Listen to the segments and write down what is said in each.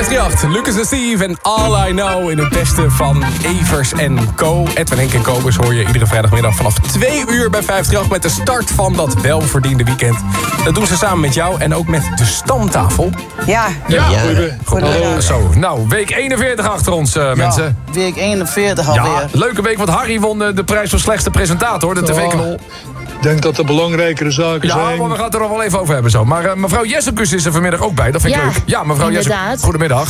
538, Lucas en Steve en All I Know in het beste van Evers en Co. Edwin, Henk en Kobus hoor je iedere vrijdagmiddag vanaf 2 uur bij 538... met de start van dat welverdiende weekend. Dat doen ze samen met jou en ook met de stamtafel. Ja. Goedemiddag. Zo, nou, week 41 achter ons, mensen. Week 41 alweer. Ja, leuke week, want Harry won de prijs voor slechtste presentator, de TV-knol. Ik denk dat er belangrijkere zaken zijn. Ja, maar we gaan het er nog wel even over hebben zo. Maar mevrouw Jessekus is er vanmiddag ook bij, dat vind ik leuk. Ja, mevrouw Jessekus, goedemiddag.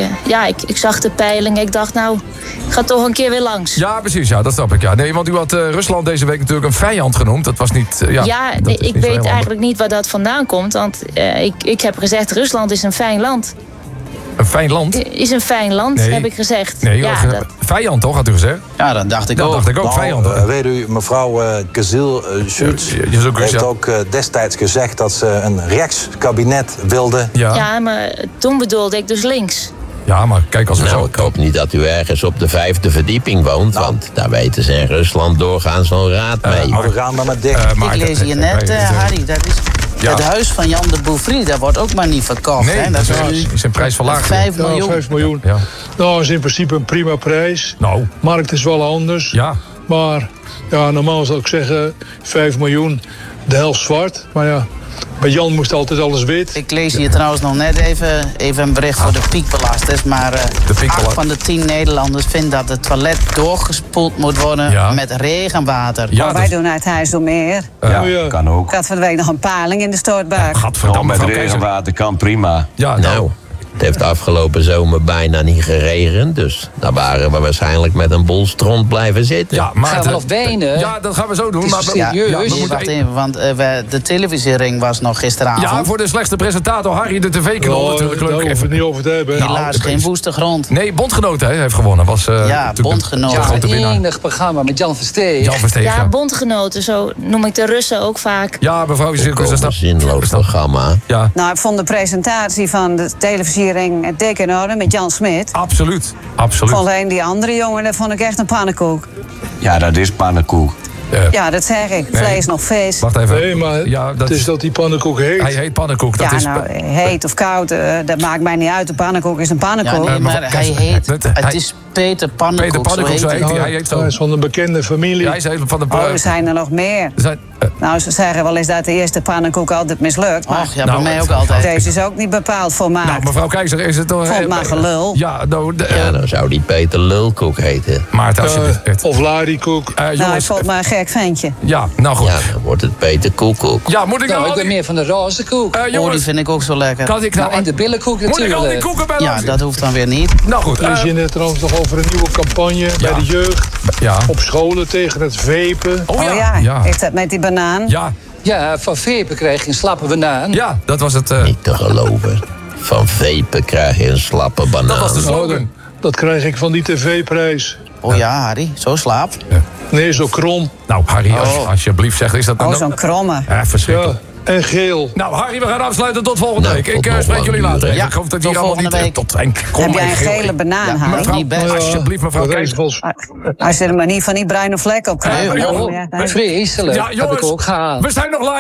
Ik zag de peiling. Ik dacht, nou, ik ga toch een keer weer langs. Ja, precies, ja, dat snap ik. Ja. Nee, want u had Rusland deze week natuurlijk een vijand genoemd. Dat was niet... ik weet eigenlijk niet waar dat vandaan komt. Want ik heb gezegd, Rusland is een fijn land. Een fijn land? Is een fijn land, heb ik gezegd. Nee, vijand toch, had u gezegd? Ja, dat dacht ik ook. Dat dacht ik ook, vijand. Weet u, mevrouw Kizil Schultz heeft ook destijds gezegd dat ze een rechtskabinet wilde. Ja, maar toen bedoelde ik dus links. Ja, maar kijk, als we zo... Ik hoop niet dat u ergens op de 5e verdieping woont, want daar weten ze in Rusland doorgaans zo'n raad mee. We gaan maar met dicht. Ik lees hier net, Harry, dat is... Ja. Het huis van Jan de Bouffry, dat wordt ook maar niet verkocht. Nee, hè? Dat is een prijs verlaagd. 5 miljoen. Ja, 5 miljoen. Ja. Nou, is in principe een prima prijs. Nou. Markt is wel anders. Ja. Maar ja, normaal zou ik zeggen 5 miljoen, de helft zwart. Maar ja, bij Jan moest altijd alles wit. Ik lees hier trouwens nog net even een bericht voor de piekbelasters. Maar 8 van de 10 Nederlanders vindt dat het toilet doorgespoeld moet worden met regenwater. Ja, wij doen uit IJsselmeer. Kan ook. Gaat van de week nog een paling in de stortbak. Met regenwater kan prima. Ja, nou. Het heeft afgelopen zomer bijna niet geregend. Dus daar waren we waarschijnlijk met een bol stront blijven zitten. Ja, maar gaan we nog wenen? Ja, dat gaan we zo doen. Het is serieus. Wacht even, want de televisiering was nog gisteravond. Ja, voor de slechtste presentator Harry de TV-knol natuurlijk leuk. Daar hoeven we het niet over te hebben. Helaas geen woeste grond. Nee, Bondgenoten heeft gewonnen. Bondgenoten. Ja, het enig programma met Jan Versteeg. Ja, Bondgenoten, zo noem ik de Russen ook vaak. Ja, mevrouw Jessekus, dat is een zinloos programma. Ja. Nou, ik vond de presentatie van de televisiering dik in orde met Jan Smit. Absoluut. Alleen die andere jongen, dat vond ik echt een pannenkoek. Ja, dat is pannenkoek. Ja, dat zeg ik. Vlees nog vis. Wacht even. Nee, maar het is dat die pannenkoek heet. Hij heet pannenkoek. Dat ja, is... heet of koud, dat maakt mij niet uit. De pannenkoek is een pannenkoek. Ja, nee, maar hij heet... Het is Peter Pannenkoek. Peter Pannenkoek, zo heet hij. Hij heet zo. Hij is van een bekende familie. Ja, hij is van de... er zijn er nog meer. Nou, ze zeggen wel eens dat de eerste pannenkoek altijd mislukt. Maar bij mij ook altijd. Deze is ook niet bepaald volmaakt. Nou, mevrouw Keizer, is het toch... Vond maar gelul. Ja, dan zou die Peter Lulkoek heten. Maarten, alsjeblieft. Of Larikoek. Nou, ik vond maar een gek ventje. Ja, nou goed. Ja, dan wordt het Peter Koekoek. Ja, moet ik nou... ik ben meer van de roze koek. Die vind ik ook zo lekker. Kan ik en de billenkoek natuurlijk. Moet ik al die koeken bij Ja, dat hoeft dan weer niet. Nou goed. Lees je net trouwens nog over een nieuwe campagne bij de jeugd. Ja. Op scholen tegen het vapen. Oh ja. Is dat met die banaan? Ja. Ja, van vapen krijg je een slappe banaan. Ja, dat was het... Niet te geloven. Van vapen krijg je een slappe banaan. Dat was de slogan. Dat krijg ik van die tv-prijs. Oh ja, Harry, zo slaap. Ja. Nee, zo krom. Nou, Harry, alsjeblieft zeg, is dat... zo'n kromme. Ja, verschrikkelijk. Ja, en geel. Nou, Harry, we gaan afsluiten tot volgende week. Ik spreek jullie later. Ja, ik hoop dat tot hier allemaal volgende niet... week. Heb jij een gele banaan, Harry? Alsjeblieft, mevrouw Keizer. Als je er maar niet van die bruine vlek op krijgt. Vreselijk. Ja, Heb ik ook gehad. we zijn nog live.